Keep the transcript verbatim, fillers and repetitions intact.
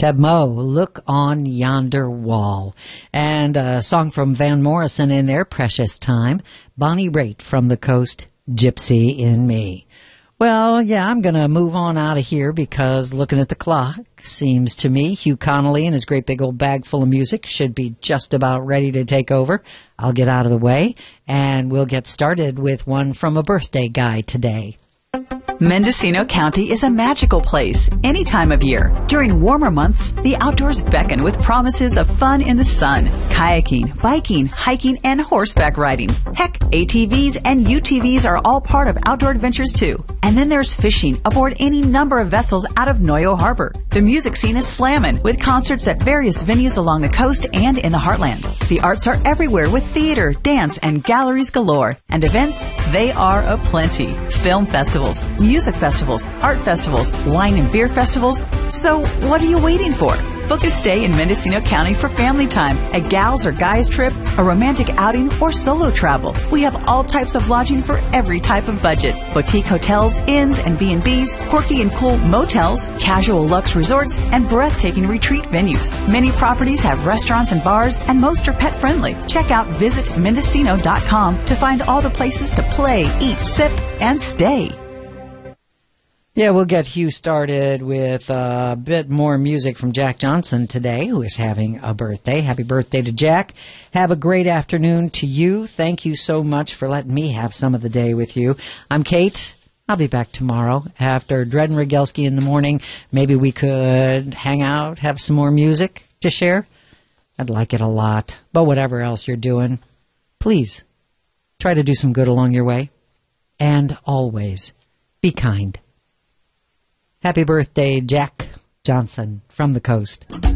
Keb Mo, Look on Yonder Wall. And a song from Van Morrison in there, Precious Time. Bonnie Raitt from the Coast, Gypsy in Me. Well, yeah, I'm going to move on out of here because looking at the clock, seems to me Hugh Connolly and his great big old bag full of music should be just about ready to take over. I'll get out of the way, and we'll get started with one from a birthday guy today. Mendocino County is a magical place any time of year. During warmer months, the outdoors beckon with promises of fun in the sun. Kayaking, biking, hiking, and horseback riding. Heck, A T Vs and U T Vs are all part of outdoor adventures too. And then there's fishing aboard any number of vessels out of Noyo Harbor. The music scene is slammin', with concerts at various venues along the coast and in the heartland. The arts are everywhere with theater, dance, and galleries galore. And events, they are aplenty. Film festivals, music festivals, art festivals, wine and beer festivals. So what are you waiting for? Book a stay in Mendocino County for family time, a gals or guys trip, a romantic outing, or solo travel. We have all types of lodging for every type of budget. Boutique hotels, inns and B and Bs, quirky and cool motels, casual luxe resorts, and breathtaking retreat venues. Many properties have restaurants and bars, and most are pet friendly. Check out visit mendocino dot com to find all the places to play, eat, sip, and stay. Yeah, we'll get Hugh started with a bit more music from Jack Johnson today, who is having a birthday. Happy birthday to Jack. Have a great afternoon to you. Thank you so much for letting me have some of the day with you. I'm Kate. I'll be back tomorrow after Dred and Rogelski in the morning. Maybe we could hang out, have some more music to share. I'd like it a lot. But whatever else you're doing, please try to do some good along your way. And always be kind. Happy birthday, Jack Johnson from the Coast.